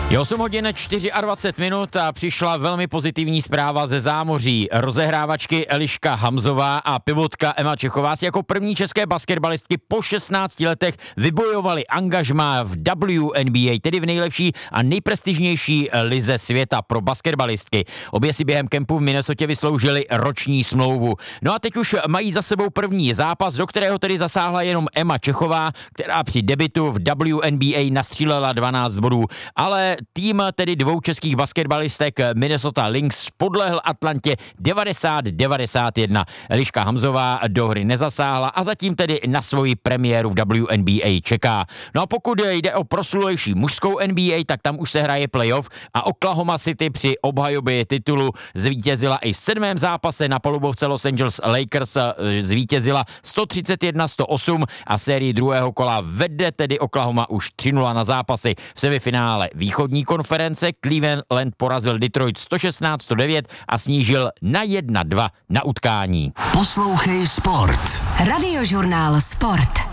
Je 8 hodin 24 minut a přišla velmi pozitivní zpráva ze zámoří. Rozehrávačky Eliška Hamzová a pivotka Emma Čechová si jako první české basketbalistky po 16 letech vybojovali angažmá v WNBA, tedy v nejlepší a nejprestižnější lize světa pro basketbalistky. Obě si během kempu v Minnesotě vysloužili roční smlouvu. No a teď už mají za sebou první zápas, do kterého tedy zasáhla jenom Emma Čechová, která při debutu v WNBA nastřílela 12 bodů, ale tým tedy dvou českých basketbalistek Minnesota Lynx podlehl Atlantě 90-91. Eliška Hamzová do hry nezasáhla a zatím tedy na svoji premiéru v WNBA čeká. No a pokud jde o proslulejší mužskou NBA, tak tam už se hraje playoff a Oklahoma City při obhajobě titulu zvítězila i v 7. zápase na palubovce Los Angeles Lakers, zvítězila 131-108 a sérii druhého kola vede tedy Oklahoma už 3-0 na zápasy. V semifinále východní konference Cleveland porazil Detroit 116-109 a snížil na 1-2 na utkání. Poslouchej Sport. Radiožurnál Sport.